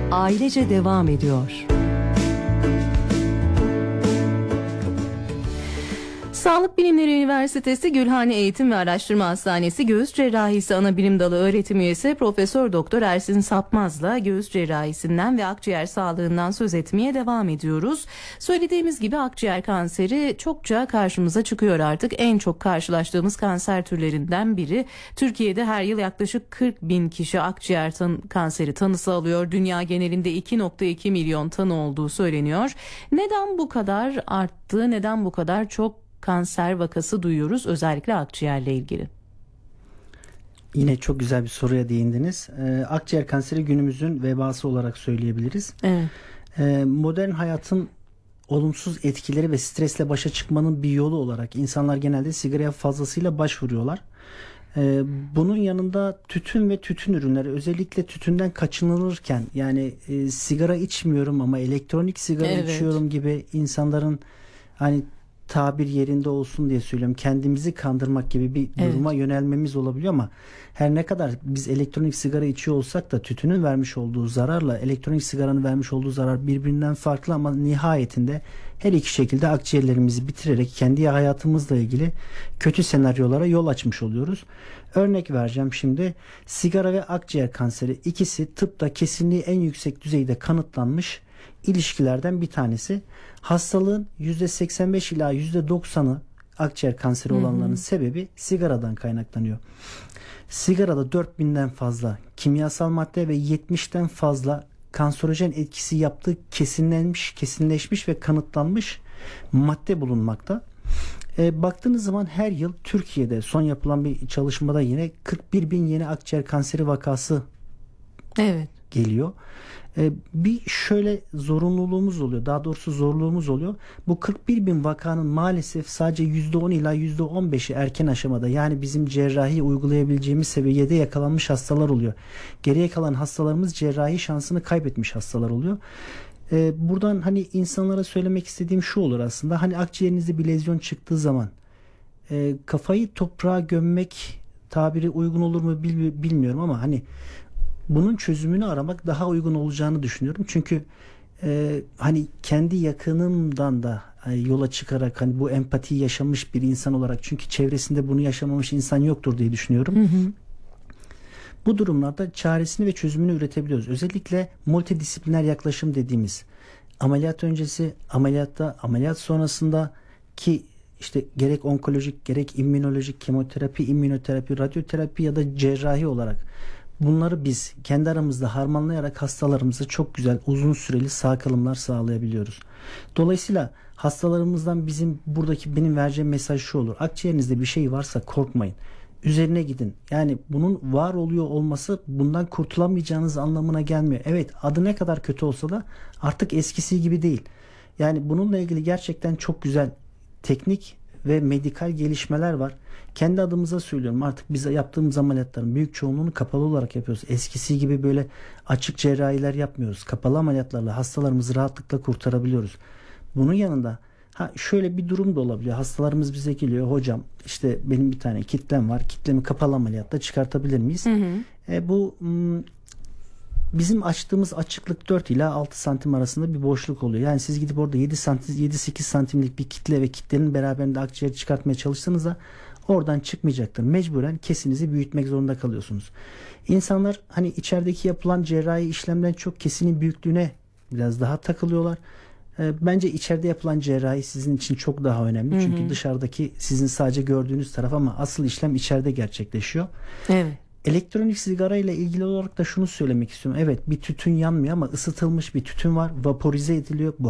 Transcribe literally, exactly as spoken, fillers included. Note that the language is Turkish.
ailece devam ediyor. Sağlık Bilimleri Üniversitesi Gülhane Eğitim ve Araştırma Hastanesi Göğüs Cerrahisi Anabilim Dalı öğretim üyesi Profesör Doktor Ersin Sapmaz'la göğüs cerrahisinden ve akciğer sağlığından söz etmeye devam ediyoruz. Söylediğimiz gibi akciğer kanseri çokça karşımıza çıkıyor artık. En çok karşılaştığımız kanser türlerinden biri. Türkiye'de her yıl yaklaşık kırk bin kişi akciğer tan- kanseri tanısı alıyor. Dünya genelinde iki virgül iki milyon tanı olduğu söyleniyor. Neden bu kadar arttı? Neden bu kadar çok kanser vakası duyuyoruz, özellikle akciğerle ilgili? Yine çok güzel bir soruya değindiniz. Ee, akciğer kanseri günümüzün vebası olarak söyleyebiliriz. Evet. Ee, modern hayatın olumsuz etkileri ve stresle başa çıkmanın bir yolu olarak insanlar genelde sigaraya fazlasıyla başvuruyorlar. Ee, bunun yanında tütün ve tütün ürünleri, özellikle tütünden kaçınılırken, yani e, sigara içmiyorum ama elektronik sigara Evet. içiyorum gibi insanların, hani tabir yerinde olsun diye söylüyorum, kendimizi kandırmak gibi bir duruma evet. yönelmemiz olabiliyor ama her ne kadar biz elektronik sigara içiyor olsak da tütünün vermiş olduğu zararla elektronik sigaranın vermiş olduğu zarar birbirinden farklı, ama nihayetinde her iki şekilde akciğerlerimizi bitirerek kendi hayatımızla ilgili kötü senaryolara yol açmış oluyoruz. Örnek vereceğim şimdi. Sigara ve akciğer kanseri, ikisi tıpta kesinliği en yüksek düzeyde kanıtlanmış ilişkilerden bir tanesi. Hastalığın yüzde seksen beş ila yüzde doksanı akciğer kanseri olanların hı hı. sebebi sigaradan kaynaklanıyor. Sigarada dört binden fazla kimyasal madde ve yetmişten fazla kanserojen etkisi yaptığı kesinlenmiş, kesinleşmiş ve kanıtlanmış madde bulunmakta. E, baktığınız zaman her yıl Türkiye'de son yapılan bir çalışmada yine kırk bir bin yeni akciğer kanseri vakası evet. geliyor. Ee, bir şöyle zorunluluğumuz oluyor. Daha doğrusu zorluğumuz oluyor. Bu kırk bir bin vakanın maalesef sadece yüzde on ila yüzde on beşi erken aşamada, yani bizim cerrahi uygulayabileceğimiz seviyede yakalanmış hastalar oluyor. Geriye kalan hastalarımız cerrahi şansını kaybetmiş hastalar oluyor. Ee, buradan hani insanlara söylemek istediğim şu olur aslında. Hani akciğerinizde bir lezyon çıktığı zaman e, kafayı toprağa gömmek tabiri uygun olur mu bilmiyorum ama hani bunun çözümünü aramak daha uygun olacağını düşünüyorum. Çünkü e, hani kendi yakınımdan da e, yola çıkarak, hani bu empatiyi yaşamış bir insan olarak, çünkü çevresinde bunu yaşamamış insan yoktur diye düşünüyorum. Hı hı. Bu durumlarda çaresini ve çözümünü üretebiliyoruz. Özellikle multidisipliner yaklaşım dediğimiz, ameliyat öncesi, ameliyatta, ameliyat sonrasında ki işte gerek onkolojik, gerek immünolojik, kemoterapi, immünoterapi, radyoterapi ya da cerrahi olarak bunları biz kendi aramızda harmanlayarak hastalarımıza çok güzel uzun süreli sağ kalımlar sağlayabiliyoruz. Dolayısıyla hastalarımızdan bizim buradaki benim vereceğim mesaj şu olur. Akciğerinizde bir şey varsa korkmayın. Üzerine gidin. Yani bunun var oluyor olması bundan kurtulamayacağınız anlamına gelmiyor. Evet, adı ne kadar kötü olsa da artık eskisi gibi değil. Yani bununla ilgili gerçekten çok güzel teknik ve medikal gelişmeler var. Kendi adımıza söylüyorum, artık biz yaptığımız ameliyatların büyük çoğunluğunu kapalı olarak yapıyoruz. Eskisi gibi böyle açık cerrahiler yapmıyoruz. Kapalı ameliyatlarla hastalarımızı rahatlıkla kurtarabiliyoruz. Bunun yanında ha şöyle bir durum da olabiliyor. Hastalarımız bize geliyor, hocam işte benim bir tane kitlem var. Kitlemi kapalı ameliyatta çıkartabilir miyiz? Hı hı. E, bu m- bizim açtığımız açıklık dört ila altı santim arasında bir boşluk oluyor. Yani siz gidip orada yedi santim, yedi sekiz santimlik bir kitle ve kitlenin beraberinde akciğeri çıkartmaya çalışsanız da oradan çıkmayacaktır. Mecburen kesinizi büyütmek zorunda kalıyorsunuz. İnsanlar hani içerideki yapılan cerrahi işlemden çok kesinin büyüklüğüne biraz daha takılıyorlar. E, bence içeride yapılan cerrahi sizin için çok daha önemli. Hı hı. Çünkü dışarıdaki sizin sadece gördüğünüz taraf, ama asıl işlem içeride gerçekleşiyor. Evet. Elektronik sigara ile ilgili olarak da şunu söylemek istiyorum. Evet, bir tütün yanmıyor ama ısıtılmış bir tütün var. Vaporize ediliyor. Bu